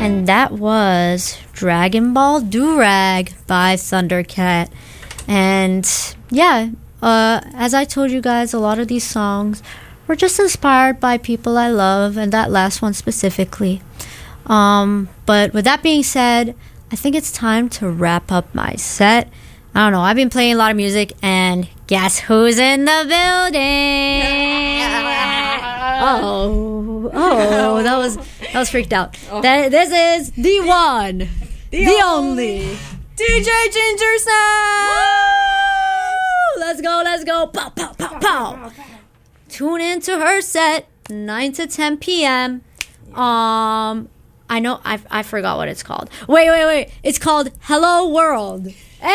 And that was Dragon Ball Durag by Thundercat. And yeah, as I told you guys, a lot of these songs were just inspired by people I love, and that last one specifically. But with that being said, I think it's time to wrap up my set. I don't know, I've been playing a lot of music, and guess who's in the building? Oh, that was freaked out. This is the one, the only DJ Ginger Snap! Let's go. Pow, pow, pow, pow. Tune in to her set, 9 to 10 p.m. I know, I forgot what it's called. Wait. It's called Hello World.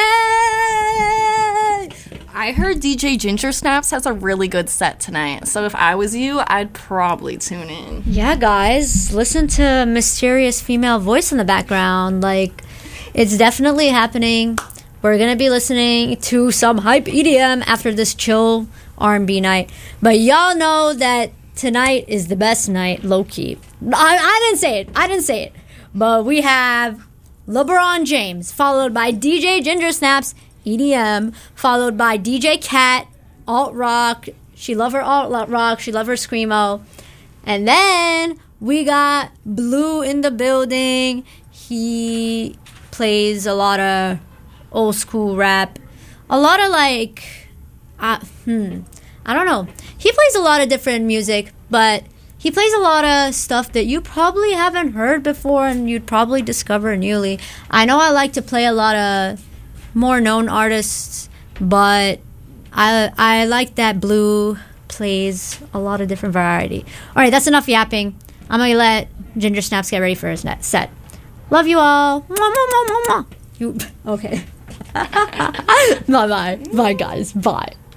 Hey! I heard DJ Ginger Snaps has a really good set tonight, so if I was you, I'd probably tune in. Yeah, guys, listen to a mysterious female voice in the background. Like, it's definitely happening. We're gonna be listening to some hype EDM after this chill R&B night. But y'all know that tonight is the best night, low-key. I didn't say it. But we have LeBron James, followed by DJ Ginger Snaps, EDM, followed by DJ Cat, alt rock. She love her alt rock. She love her screamo. And then we got Blue in the building. He plays a lot of old school rap. A lot of like, I don't know. He plays a lot of different music, but he plays a lot of stuff that you probably haven't heard before and you'd probably discover newly. I know I like to play a lot of more known artists, but I like that Blue plays a lot of different variety. All right, that's enough yapping. I'm going to let Ginger Snaps get ready for his set. Love you all. Okay. Bye-bye. Bye, guys. Bye.